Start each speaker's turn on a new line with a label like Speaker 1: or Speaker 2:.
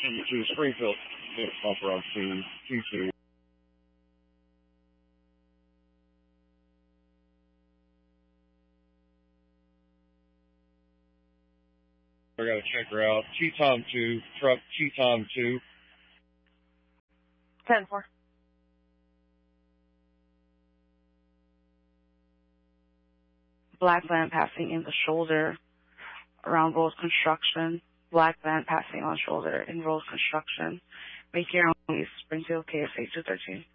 Speaker 1: to Springfield, bumper on T2. I gotta check her out. Cheatham 2, truck Cheatham 2.
Speaker 2: 10-4. Black van passing in the shoulder around Rose Construction. Black van passing on shoulder in Rose Construction. Make your own Springfield KSA 213.